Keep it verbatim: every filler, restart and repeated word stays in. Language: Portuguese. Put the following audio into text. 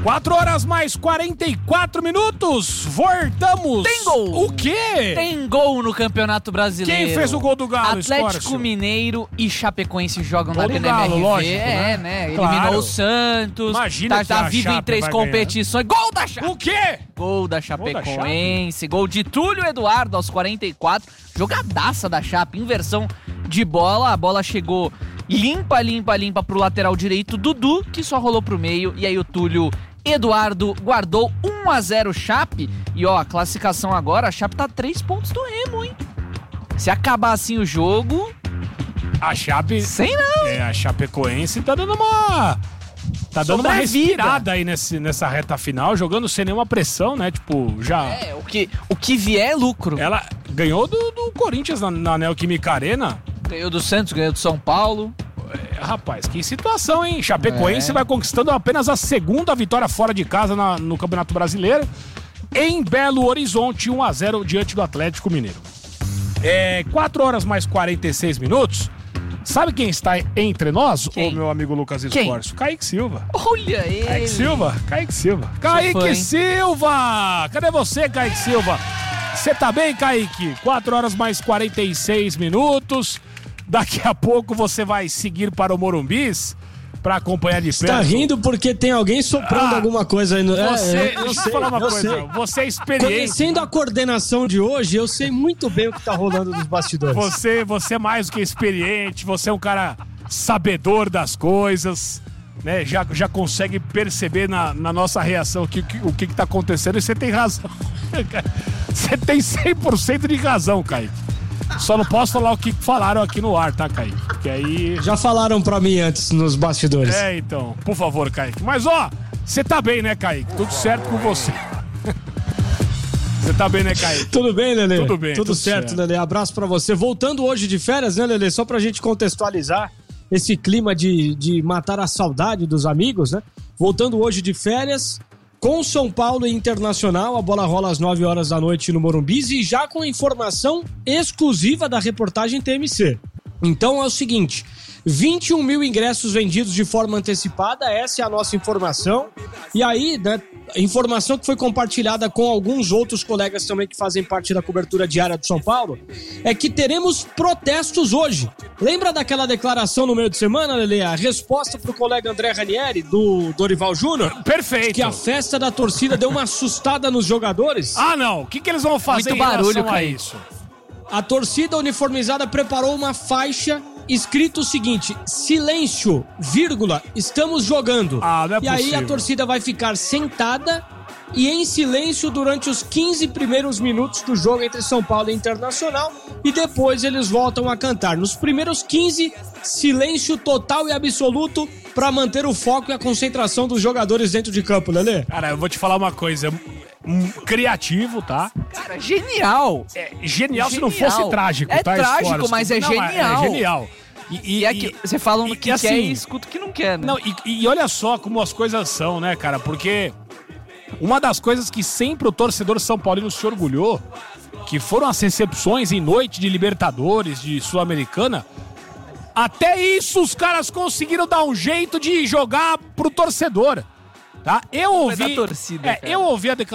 quatro horas mais quarenta e quatro minutos. Voltamos. Tem gol. O quê? Tem gol no Campeonato Brasileiro. Quem fez o gol do Galo, Atlético Escórcio? Mineiro e Chapecoense jogam Gol na do Arena Galo, M R V. lógico, é, né? né? Claro. Eliminou o Santos. Imagina tá, que tá a vivo em Chape três vai ganhar. competições. Gol da Chape. O quê? Gol da Chapecoense, gol de Túlio Eduardo aos quarenta e quatro. Jogadaça da Chape, inversão de bola. A bola chegou limpa, limpa, limpa pro lateral direito, Dudu, que só rolou pro meio. E aí o Túlio Eduardo guardou um a zero Chape. E ó, a classificação agora, a Chape tá três pontos do Remo, hein? Se acabar assim o jogo... A Chape... Sei não. É, a Chapecoense tá dando uma... Tá dando uma respirada aí nesse, nessa reta final, jogando sem nenhuma pressão, né? Tipo, já... É, o que, o que vier é lucro. Ela ganhou do, do Corinthians na, na Neoquímica Arena. Ganhou do Santos, ganhou do São Paulo. É, rapaz, que situação, hein? Chapecoense É. vai conquistando apenas a segunda vitória fora de casa na- no Campeonato Brasileiro. Em Belo Horizonte, um a zero diante do Atlético Mineiro. É, quatro horas mais quarenta e seis minutos. Sabe quem está entre nós, Quem? ô meu amigo Lucas Quem? Escorcio? Kaique Silva. Olha ele. Kaique Silva? Kaique Silva. Kaique fã, hein? Silva! Cadê você, Kaique Silva? Você tá bem, Kaique? quatro horas mais quarenta e seis minutos. Daqui a pouco você vai seguir para o Morumbis para acompanhar de perto. Tá rindo porque tem alguém soprando Ah, alguma coisa aí no... Você, É, eu, eu deixa eu sei, falar uma eu coisa. sei. Você é experiente. Conhecendo a coordenação de hoje, eu sei muito bem o que tá rolando nos bastidores. Você, você é mais do que experiente. Você é um cara sabedor das coisas, né? Já, já consegue perceber na, na nossa reação que, que- o que, que tá acontecendo. E você tem razão. Você tem cem por cento de razão, Kaique. Só não posso falar o que falaram aqui no ar, tá, Kaique? Porque aí... Já falaram pra mim antes nos bastidores. É, então, por favor, Kaique. Mas, ó, você tá bem, né, Kaique? Tudo certo com você. Você tá bem, né, Kaique? Tudo bem, Lelê? Tudo bem, Tudo, tudo certo, certo. Lelê. Abraço pra você. Voltando hoje de férias, né, Lelê? Só pra gente contextualizar esse clima de, de matar a saudade dos amigos, né? Voltando hoje de férias, com São Paulo e Internacional, a bola rola às nove horas da noite no Morumbis e já com informação exclusiva da reportagem T M C. Então é o seguinte, vinte e um mil ingressos vendidos de forma antecipada, essa é a nossa informação. E aí, né, a informação que foi compartilhada com alguns outros colegas também que fazem parte da cobertura diária do São Paulo, é que teremos protestos hoje. Lembra daquela declaração no meio de semana, Lelê? A resposta pro colega André Ranieri, do Dorival Júnior? Perfeito. Que a festa da torcida deu uma assustada nos jogadores. Ah, não. O que, que eles vão fazer Muito em relação barulho, a Kaique. isso? A torcida uniformizada preparou uma faixa escrito o seguinte: silêncio, vírgula, estamos jogando. Ah, não é e aí possível. a torcida vai ficar sentada e em silêncio durante os quinze primeiros minutos do jogo entre São Paulo e Internacional e depois eles voltam a cantar. Nos primeiros quinze, silêncio total e absoluto para manter o foco e a concentração dos jogadores dentro de campo, Lelê. Cara, eu vou te falar uma coisa. Hum, Criativo, tá? Cara, genial. É genial, se não Genial. fosse trágico, É tá? trágico, Esforço? mas é Não, genial. É genial. E, e- E é que você fala no e- que e quer assim, e escuta o que não quer, né? Não, e, e olha só como as coisas são, né, cara? Porque uma das coisas que sempre o torcedor São Paulino se orgulhou, que foram as recepções em noite de Libertadores, de Sul-Americana, até isso os caras conseguiram dar um jeito de jogar pro torcedor, tá? Eu Vai dar ouvi... torcida, é, cara. eu ouvi a declaração